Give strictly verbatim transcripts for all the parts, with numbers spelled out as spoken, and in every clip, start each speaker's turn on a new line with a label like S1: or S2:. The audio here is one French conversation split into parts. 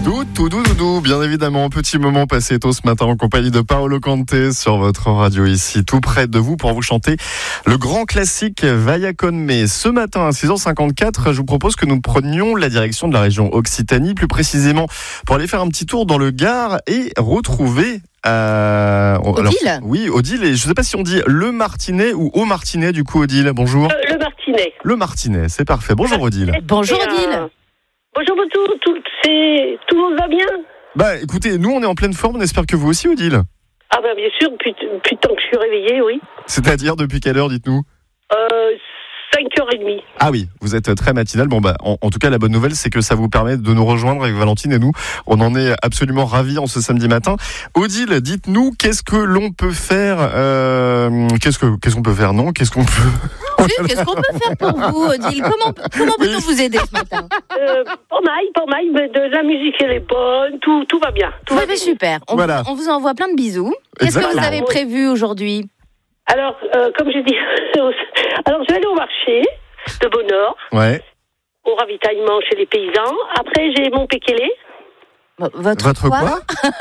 S1: Doudou, doudou, doudou, bien évidemment, petit moment passé tôt ce matin en compagnie de Paolo Conte sur votre radio ici, tout près de vous pour vous chanter le grand classique Vaya con me. Ce matin à six heures cinquante-quatre, je vous propose que nous prenions la direction de la région Occitanie, plus précisément pour aller faire un petit tour dans le Gard et retrouver Euh,
S2: Odile
S1: alors, oui, Odile, et je ne sais pas si on dit le Martinet ou au Martinet, du coup, Odile, bonjour.
S3: Euh, le Martinet.
S1: Le Martinet, c'est parfait. Bonjour, Odile.
S2: Bonjour,
S3: Et,
S2: Odile.
S3: euh, bonjour, tout, tout, c'est, tout le monde va bien?
S1: Bah, écoutez, nous, on est en pleine forme, on espère que vous aussi, Odile.
S3: Ah ben bien sûr, depuis, depuis le temps que je suis réveillée, oui.
S1: C'est-à-dire, depuis quelle heure, dites-nous?
S3: Euh, cinq heures trente.
S1: Ah oui, vous êtes très matinal. Bon bah, en, en tout cas, la bonne nouvelle, c'est que ça vous permet de nous rejoindre avec Valentine et nous. On en est absolument ravis en ce samedi matin. Odile, dites-nous, qu'est-ce que l'on peut faire euh, Qu'est-ce que qu'est-ce qu'on peut faire Non, qu'est-ce qu'on peut
S2: Oui, qu'est-ce qu'on peut faire pour vous, Odile? Comment, comment peut-on vous aider ce matin?
S3: Euh, pas mal, pas mal, mais de la musique elle est bonne, tout, tout va bien. Tout
S2: Ouais,
S3: va
S2: mais
S3: bien.
S2: super. On,
S1: Voilà.
S2: vous, on vous envoie plein de bisous. Qu'est-ce que vous
S1: Exactement.
S2: avez prévu aujourd'hui?
S3: Alors, euh, comme je dis, alors je vais aller au marché de Bonheur,
S1: Ouais.
S3: au ravitaillement chez les paysans. Après, j'ai mon pékélé.
S2: Votre,
S1: Votre quoi,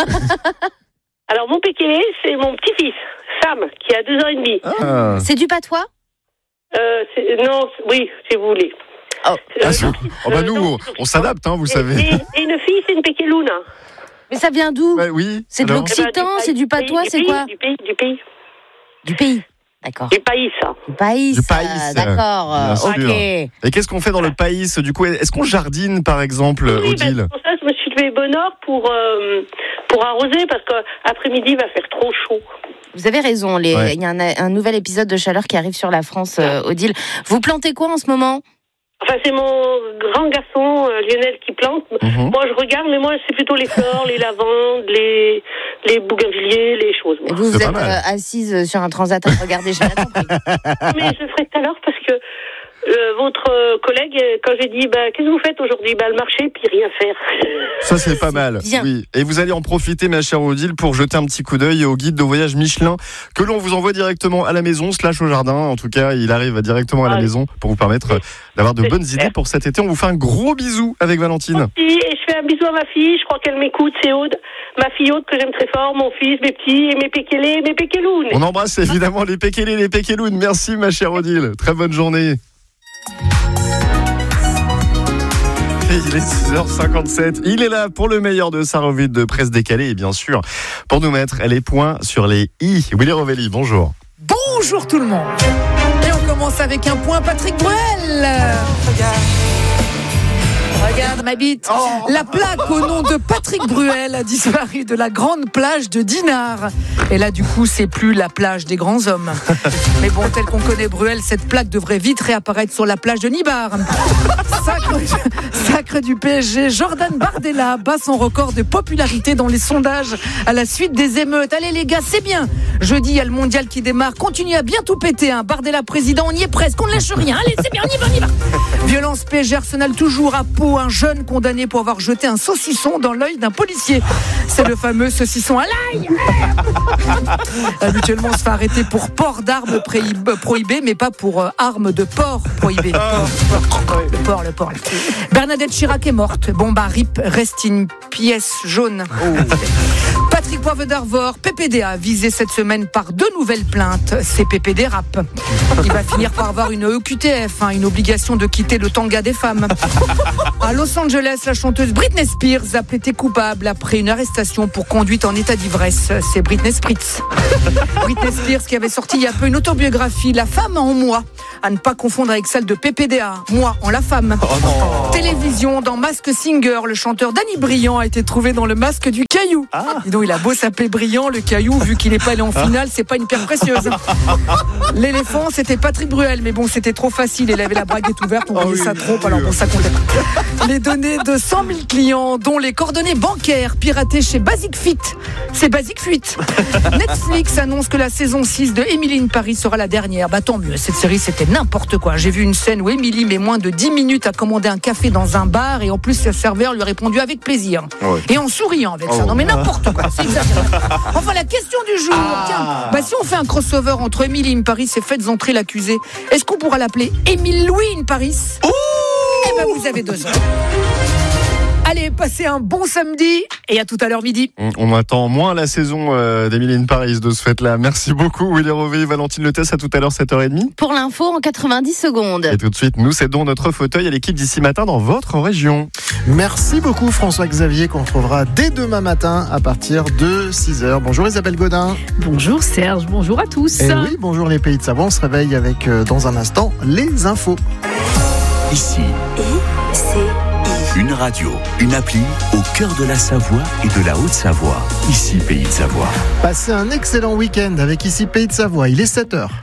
S3: Alors, mon pékélé, c'est mon petit-fils, Sam, qui a deux ans et demi.
S1: Ah.
S2: C'est du patois?
S3: Euh, c'est, non, c'est- oui, si vous voulez.
S2: Oh.
S3: Euh,
S1: Ah, c'est-
S3: non,
S1: oh bah
S3: euh,
S1: nous,
S3: non,
S1: on, on s'adapte, hein, vous
S3: et,
S1: savez.
S3: Et, et une fille, c'est une pékélouna.
S2: Mais ça vient d'où?
S1: Ouais, oui.
S2: C'est de
S1: alors
S2: l'Occitan,
S3: Eh ben, du
S2: c'est du
S3: pays-
S2: patois,
S3: du
S2: c'est
S3: pays,
S2: quoi?
S3: Du pays, du pays.
S2: Du pays. D'accord.
S3: Du pays, ça.
S2: Du pays.
S1: Du pays,
S2: euh, D'accord.
S1: bien
S2: euh,
S1: sûr.
S2: ok.
S1: Et qu'est-ce qu'on fait dans le pays, du coup? Est-ce qu'on jardine, par exemple,
S3: Oui,
S1: Odile?
S3: ben, pour ça, je me suis levée bonne heure pour, euh, pour arroser, parce qu'après-midi, il va faire trop chaud.
S2: Vous avez raison. les- Il
S1: Ouais.
S2: y a un, un nouvel épisode de chaleur qui arrive sur la France, euh, Odile. Vous plantez quoi en ce moment?
S3: Enfin, c'est mon grand garçon, euh, Lionel, qui plante.
S1: Mhm.
S3: Moi, je regarde, mais moi, c'est plutôt les fleurs, les lavandes, les, les bougainvilliers, les choses.
S2: Et
S3: moi.
S2: vous, vous
S1: C'est
S2: êtes
S1: pas mal.
S2: euh, assise sur un transat à regarder, j'ai rien compris.
S3: Mais je le ferai tout à l'heure, parce que euh, votre euh, collègue, euh, quand j'ai dit, bah, qu'est-ce que vous faites aujourd'hui? Bah, le marché, puis rien faire.
S1: Ça, c'est pas mal.
S2: bien.
S1: Oui. Et vous allez en profiter, ma chère Odile, pour jeter un petit coup d'œil au guide de voyage Michelin que l'on vous envoie directement à la maison, slash au jardin. En tout cas, il arrive directement à la
S3: Ah oui.
S1: maison pour vous permettre euh, d'avoir de
S3: C'est
S1: bonnes
S3: super.
S1: idées pour cet été. On vous fait un gros bisou avec Valentine.
S3: Et je fais un bisou à ma fille, je crois qu'elle m'écoute, c'est Aude. Ma fille Aude que j'aime très fort, mon fils, mes petits, et mes pékélés, mes pékélounes.
S1: On embrasse évidemment les pékélés, les pékélounes. Merci, ma chère Odile. Très bonne journée. Et il est six heures cinquante-sept. Il est là pour le meilleur de sa revue de presse décalée et bien sûr pour nous mettre les points sur les i. Willy Rovelli, bonjour.
S4: Bonjour tout le monde. Et on commence avec un point Patrick Bruel. Regarde ma bite. La plaque au nom de Patrick Bruel a disparu de la grande plage de Dinard. Et là, du coup, c'est plus la plage des grands hommes. Mais bon, tel qu'on connaît Bruel, cette plaque devrait vite réapparaître sur la plage de Nibar. Sacre, sacre du P S G, Jordan Bardella bat son record de popularité dans les sondages à la suite des émeutes. Allez les gars, c'est bien. Jeudi, il y a le mondial qui démarre. Continuez à bien tout péter. Hein. Bardella président, on y est presque. On ne lâche rien. Allez, c'est bien, on y va, on y va. Violence P S G Arsenal toujours à Pau. Un jeune condamné pour avoir jeté un saucisson dans l'œil d'un policier. C'est le fameux saucisson à l'ail. Habituellement, on se fait arrêter pour port d'armes prohibées, mais pas pour euh, armes de porc prohibées. Le porc, le porc. Là. Bernadette Chirac est morte. Bon, bah, rip, reste une pièce jaune. Patrick Poivre d'Arvor, P P D A, visé cette semaine par deux nouvelles plaintes. C'est P P D Rap. Il va finir par avoir une E Q T F, hein, une obligation de quitter le tanga des femmes. À Los Angeles, la chanteuse Britney Spears a plaidé coupable après une arrestation pour conduite en état d'ivresse. C'est Britney Spritz. Britney Spears qui avait sorti il y a peu une autobiographie, La femme en moi, à ne pas confondre avec celle de P P D A, moi en la femme.
S1: Oh
S4: Télévision, dans Mask Singer, le chanteur Danny Briand a été trouvé dans le masque du caillou.
S1: Ah.
S4: Dis donc, il a beau s'appeler Briand, le caillou, vu qu'il n'est pas allé en finale, c'est pas une pierre précieuse. L'éléphant, c'était Patrick Bruel, mais bon, c'était trop facile, il avait la braguette ouverte, on
S1: Oh
S4: voyait
S1: oui,
S4: ça trop,
S1: oui,
S4: alors
S1: oui.
S4: bon, ça comptait pas. Les données de cent mille clients, dont les coordonnées bancaires piratées chez Basic Fit. C'est Basic Fuite. Netflix annonce que la saison six de Emily in Paris sera la dernière. Bah tant mieux, cette série c'était n'importe quoi. J'ai vu une scène où Emily met moins de dix minutes à commander un café dans un bar et en plus le serveur lui a répondu avec plaisir.
S1: Ouais.
S4: Et en souriant avec ça.
S1: Oh.
S4: Non mais n'importe quoi, c'est exagéré. Enfin la question du jour,
S1: Ah.
S4: tiens, bah si on fait un crossover entre Emily in Paris et Faites entrer l'accusé, est-ce qu'on pourra l'appeler Émile Louis in Paris? Eh ben vous avez deux ans. Allez, passez un bon samedi et à tout à l'heure midi.
S1: On, on attend moins la saison euh, d'Emily in Paris de ce fait-là. Merci beaucoup Willy Rové, Valentine Letès, à tout à l'heure sept heures trente.
S2: Pour l'info en quatre-vingt-dix secondes.
S1: Et tout de suite, nous cédons notre fauteuil à l'équipe d'ici matin dans votre région.
S5: Merci beaucoup François-Xavier, qu'on retrouvera dès demain matin à partir de six heures. Bonjour Isabelle Godin.
S6: Bonjour Serge, bonjour à tous.
S5: Et oui, bonjour les pays de Savoie. On se réveille avec euh, dans un instant les infos.
S7: Ici,
S8: I C I.
S7: une radio, une appli au cœur de la Savoie et de la Haute-Savoie. Ici, Pays de Savoie.
S5: Passez un excellent week-end avec Ici Pays de Savoie. Il est sept heures.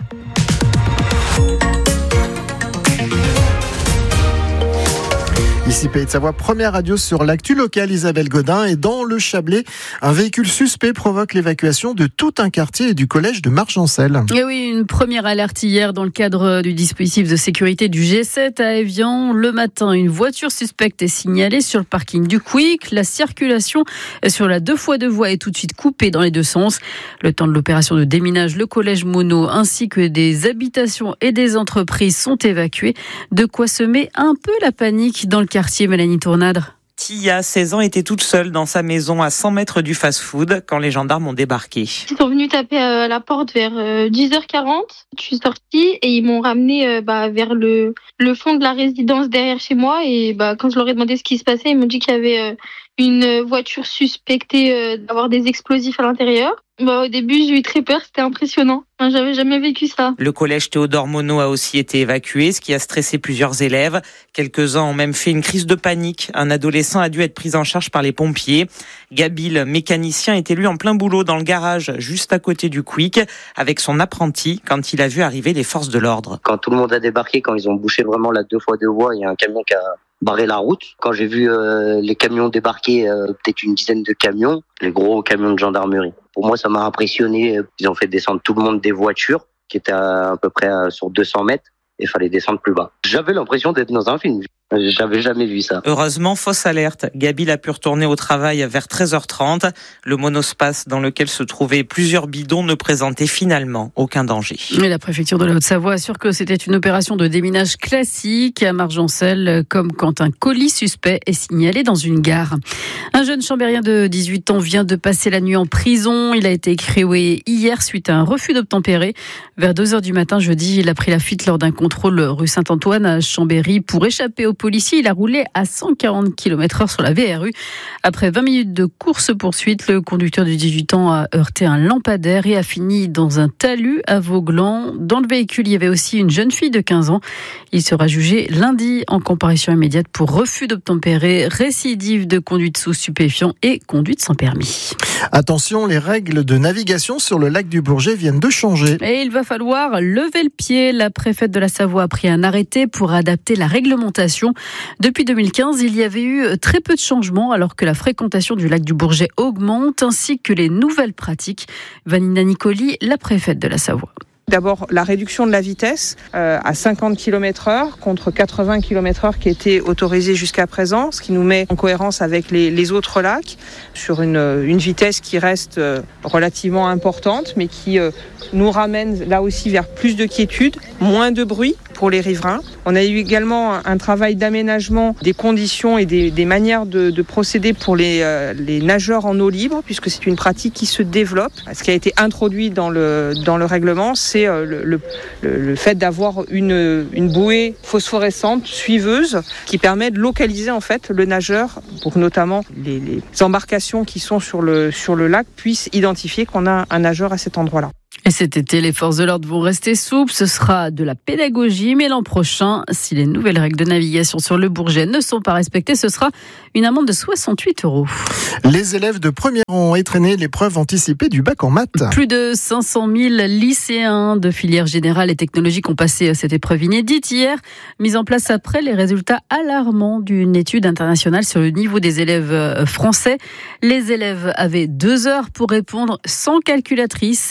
S5: Ici Pays de Savoie, première radio sur l'actu locale, Isabelle Godin. Et dans le Chablais, un véhicule suspect provoque l'évacuation de tout un quartier et du collège de Margencel.
S6: Et oui, une première alerte hier dans le cadre du dispositif de sécurité du G sept à Évian. Le matin, une voiture suspecte est signalée sur le parking du Quick. La circulation sur la deux fois deux voies est tout de suite coupée dans les deux sens. Le temps de l'opération de déminage, le collège Monod ainsi que des habitations et des entreprises sont évacuées. De quoi semer un peu la panique dans le quartier. Mélanie Tournadre.
S9: Tia, seize ans, était toute seule dans sa maison à cent mètres du fast-food quand les gendarmes ont débarqué.
S10: Ils sont venus taper à la porte vers dix heures quarante. Je suis sortie et ils m'ont ramené bah, vers le, le fond de la résidence derrière chez moi. Et bah, quand je leur ai demandé ce qui se passait, ils m'ont dit qu'il y avait une voiture suspectée d'avoir des explosifs à l'intérieur. Bah, au début, j'ai eu très peur, c'était impressionnant. Enfin, j'avais jamais vécu ça.
S9: Le collège Théodore Monod a aussi été évacué, ce qui a stressé plusieurs élèves. Quelques-uns ont même fait une crise de panique. Un adolescent a dû être pris en charge par les pompiers. Gabil, mécanicien, était lui en plein boulot dans le garage, juste à côté du Quick, avec son apprenti, quand il a vu arriver les forces de l'ordre.
S11: Quand tout le monde a débarqué, quand ils ont bouché vraiment la deux fois deux voies, il y a un camion qui a barré la route. Quand j'ai vu euh, les camions débarquer, euh, peut-être une dizaine de camions, les gros camions de gendarmerie. Pour moi, ça m'a impressionné. Ils ont fait descendre tout le monde des voitures, qui étaient à, à peu près sur deux cents mètres, et il fallait descendre plus bas. J'avais l'impression d'être dans un film. J'avais jamais vu ça.
S9: Heureusement, fausse alerte. Gabil a pu retourner au travail vers treize heures trente. Le monospace dans lequel se trouvaient plusieurs bidons ne présentait finalement aucun danger.
S6: Et la préfecture de la Haute-Savoie assure que c'était une opération de déminage classique à Margencel, comme quand un colis suspect est signalé dans une gare. Un jeune chambérien de dix-huit ans vient de passer la nuit en prison. Il a été écroué hier suite à un refus d'obtempérer. Vers deux heures du matin jeudi, il a pris la fuite lors d'un contrôle rue Saint-Antoine à Chambéry pour échapper au policier. Il a roulé à cent quarante kilomètres heure sur la V R U. Après vingt minutes de course-poursuite, le conducteur de dix-huit ans a heurté un lampadaire et a fini dans un talus aveuglant. Dans le véhicule, il y avait aussi une jeune fille de quinze ans. Il sera jugé lundi en comparution immédiate pour refus d'obtempérer, récidive de conduite sous stupéfiants et conduite sans permis.
S5: Attention, les règles de navigation sur le lac du Bourget viennent de changer.
S6: Et il va falloir lever le pied. La préfète de la Savoie a pris un arrêté pour adapter la réglementation. Depuis deux mille quinze, il y avait eu très peu de changements alors que la fréquentation du lac du Bourget augmente ainsi que les nouvelles pratiques. Vanina Nicoli, la préfète de la Savoie.
S12: D'abord, la réduction de la vitesse euh, à cinquante kilomètres heure contre quatre-vingts kilomètres heure qui était autorisée jusqu'à présent, ce qui nous met en cohérence avec les, les autres lacs sur une, une vitesse qui reste euh, relativement importante, mais qui euh, nous ramène là aussi vers plus de quiétude, moins de bruit pour les riverains. On a eu également un travail d'aménagement des conditions et des, des manières de, de procéder pour les, euh, les nageurs en eau libre, puisque c'est une pratique qui se développe. Ce qui a été introduit dans le, dans le règlement, c'est Le, le, le fait d'avoir une, une bouée phosphorescente suiveuse qui permet de localiser en fait le nageur pour que notamment les, les embarcations qui sont sur le, sur le lac puissent identifier qu'on a un nageur à cet endroit-là.
S6: Et cet été, les forces de l'ordre vont rester souples. Ce sera de la pédagogie, mais l'an prochain, si les nouvelles règles de navigation sur le Bourget ne sont pas respectées, ce sera une amende de soixante-huit euros.
S5: Les élèves de première ont étraîné l'épreuve anticipée du bac en maths.
S6: Plus de cinq cent mille lycéens de filières générales et technologiques ont passé cette épreuve inédite hier, mise en place après les résultats alarmants d'une étude internationale sur le niveau des élèves français. Les élèves avaient deux heures pour répondre sans calculatrice à un questionnaire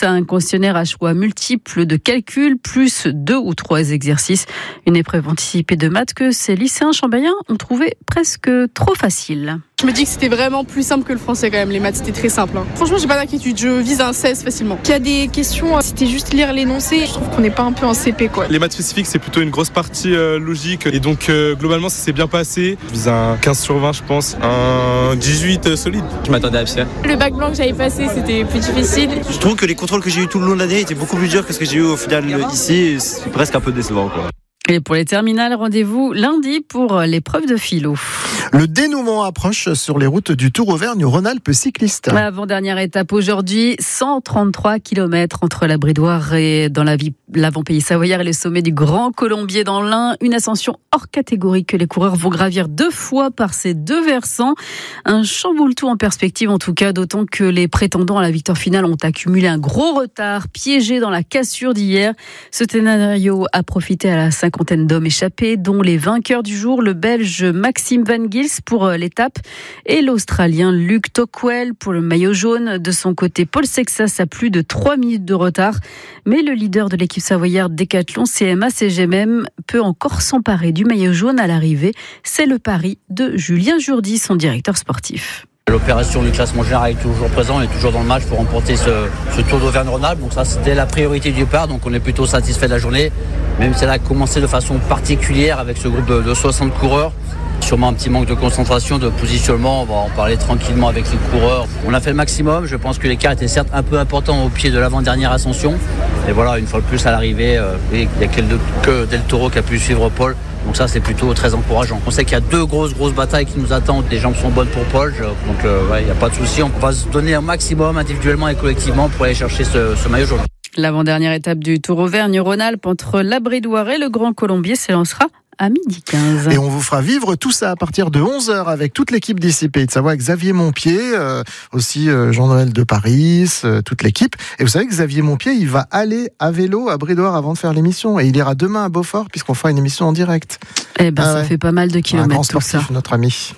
S6: questionnaire à choix multiples de calcul, plus deux ou trois exercices. Une épreuve anticipée de maths que ces lycéens chambériens ont trouvé presque trop facile.
S13: Je me dis que c'était vraiment plus simple que le français quand même, les maths c'était très simple. Hein. Franchement j'ai pas d'inquiétude, je vise un seize facilement. Il y a des questions, c'était juste lire l'énoncé, je trouve qu'on n'est pas un peu en C P quoi.
S14: Les maths spécifiques c'est plutôt une grosse partie euh, logique et donc euh, globalement ça s'est bien passé. Je vise un quinze sur vingt je pense, un dix-huit euh, solide.
S15: Je m'attendais à ça.
S13: Le bac blanc que j'avais passé c'était plus difficile.
S15: Je trouve que les contrôles que j'ai eu tout le long de l'année étaient beaucoup plus durs que ce que j'ai eu au final ici, c'est presque un peu décevant quoi.
S6: Et pour les terminales, rendez-vous lundi pour l'épreuve de philo.
S5: Le dénouement approche sur les routes du Tour Auvergne-Rhône-Alpes cycliste.
S6: Avant-dernière étape aujourd'hui, cent trente-trois kilomètres entre la Bridoire et dans la vie, l'avant-pays savoyard et le sommet du Grand Colombier dans l'Ain. Une ascension hors catégorie que les coureurs vont gravir deux fois par ces deux versants. Un chamboule-tout en perspective en tout cas, d'autant que les prétendants à la victoire finale ont accumulé un gros retard, piégés dans la cassure d'hier. Ce scénario a profité à la cinquantaine d'hommes échappés, dont les vainqueurs du jour, le Belge Maxime Van Gils pour l'étape et l'Australien Luke Tocqueville pour le maillot jaune. De son côté, Paul Sexas a plus de trois minutes de retard, mais le leader de l'équipe savoyarde Décathlon, C M A C G M M, peut encore s'emparer du maillot jaune à l'arrivée. C'est le pari de Julien Jourdi, son directeur sportif.
S16: L'opération du classement général est toujours présent, on est toujours dans le match pour remporter ce, ce Tour d'Auvergne-Rhône-Alpes. Donc ça, c'était la priorité du départ, donc on est plutôt satisfait de la journée. Même si elle a commencé de façon particulière avec ce groupe de, de soixante coureurs. Sûrement un petit manque de concentration, de positionnement, on va en parler tranquillement avec les coureurs. On a fait le maximum, je pense que l'écart était certes un peu important au pied de l'avant-dernière ascension. Et voilà, une fois de plus à l'arrivée, euh, il n'y a que Del Toro qui a pu suivre Paul. Donc ça, c'est plutôt très encourageant. On sait qu'il y a deux grosses, grosses batailles qui nous attendent. Les jambes sont bonnes pour Paul, donc euh, ouais, il n'y a pas de souci. On va se donner un maximum individuellement et collectivement pour aller chercher ce, ce maillot jaune.
S6: L'avant-dernière étape du Tour Auvergne-Rhône-Alpes entre la Bridoire et le Grand Colombier s'élancera à midi quinze.
S5: Et on vous fera vivre tout ça à partir de onze heures avec toute l'équipe d'ici Pays de Savoie, Xavier Montpied, euh, aussi euh, Jean-Noël de Paris, euh, toute l'équipe. Et vous savez que Xavier Montpied, il va aller à vélo à Bridoire avant de faire l'émission. Et il ira demain à Beaufort puisqu'on fera une émission en direct.
S6: Eh ben,
S5: ah
S6: ça
S5: ouais.
S6: fait pas mal de kilomètres.
S5: Un grand
S6: tout
S5: sportif,
S6: ça.
S5: Notre ami.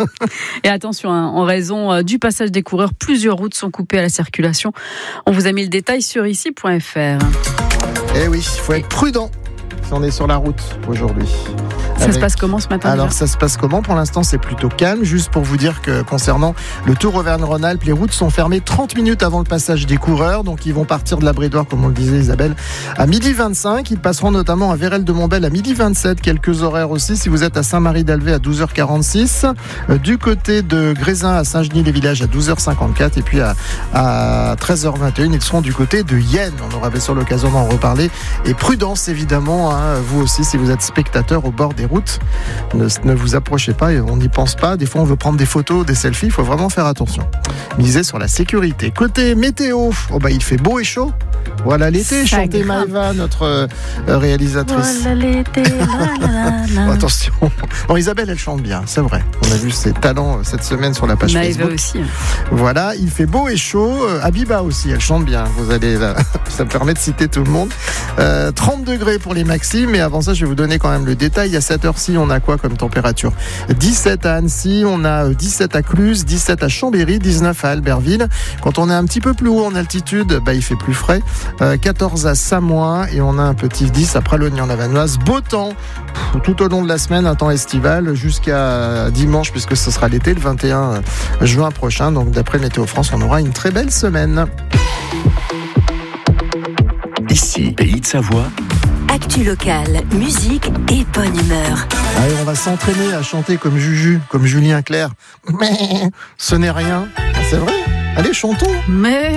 S6: Et attention, hein, en raison du passage des coureurs, plusieurs routes sont coupées à la circulation. On vous a mis le détail sur ici point f r.
S5: Eh oui, il faut être prudent si on est sur la route aujourd'hui.
S6: Ça
S5: Avec...
S6: se passe comment ce matin?
S5: Alors
S6: déjà
S5: ça se passe comment? Pour l'instant c'est plutôt calme. Juste pour vous dire que concernant le Tour Auvergne-Rhône-Alpes, les routes sont fermées trente minutes avant le passage des coureurs. Donc ils vont partir de la Bridoire, comme on le disait Isabelle, à midi vingt-cinq. Ils passeront notamment à Vérel-de-Montbel à midi vingt-sept. Quelques horaires aussi si vous êtes à Saint-Marie-d'Alvé à douze heures quarante-six. Euh, du côté de Grésin à Saint-Genis-les-Villages à douze heures cinquante-quatre. Et puis à, à treize heures vingt et un, ils seront du côté de Yenne. On aura bien sûr l'occasion d'en reparler. Et prudence évidemment, hein, vous aussi si vous êtes spectateur au bord des routes. Ne, ne vous approchez pas, on n'y pense pas. Des fois, on veut prendre des photos, des selfies. Il faut vraiment faire attention. Misez sur la sécurité. Côté météo, oh bah, il fait beau et chaud. Voilà l'été, chantait Maëva, notre euh, réalisatrice.
S6: Voilà l'été, la, la, la, la.
S5: Bon, attention. Bon, Isabelle, elle chante bien, c'est vrai. On a vu ses talents cette semaine sur la page
S6: Maëva
S5: Facebook.
S6: aussi.
S5: Voilà, il fait beau et chaud. Euh, Abiba aussi, elle chante bien. Vous allez, là, ça me permet de citer tout le monde. Euh, trente degrés pour les maxi, mais avant ça, je vais vous donner quand même le détail. À cette heure-ci, on a quoi comme température? dix-sept à Annecy, on a dix-sept à Cluse, dix-sept à Chambéry, dix-neuf à Albertville. Quand on est un petit peu plus haut en altitude, bah, il fait plus frais. Euh, quatorze à Samois et on a un petit dix à Pralognan-la-Vanoise. Beau temps tout au long de la semaine, un temps estival jusqu'à dimanche puisque ce sera l'été, le vingt et un juin prochain. Donc d'après Météo France, on aura une très belle semaine.
S7: Ici, Pays de Savoie.
S8: Actu locale, musique et bonne humeur.
S5: Allez, on va s'entraîner à chanter comme Juju, comme Julien Clerc. Mais ce n'est rien. C'est vrai. Allez, chantons.
S6: Mais